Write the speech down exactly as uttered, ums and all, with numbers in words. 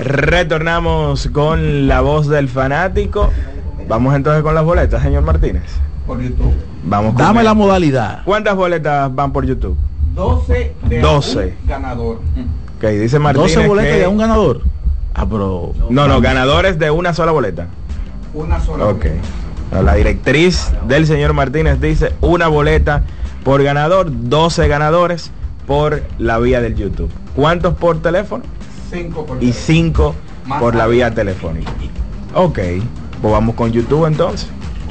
Retornamos con la voz del fanático. Vamos entonces con las boletas, señor Martínez. Por YouTube. Vamos. Dame el... la modalidad. ¿Cuántas boletas van por YouTube? doce de doce. Un ganador. Ok, dice Martínez doce boletas que... de un ganador. Ah, pero... No, no, ganadores de una sola boleta. Una sola. Ok. La directriz del señor Martínez dice una boleta por ganador, doce ganadores por la vía del YouTube. ¿Cuántos por teléfono? Cinco por y cinco Más por la tarde. vía telefónica. Ok, pues vamos con YouTube entonces.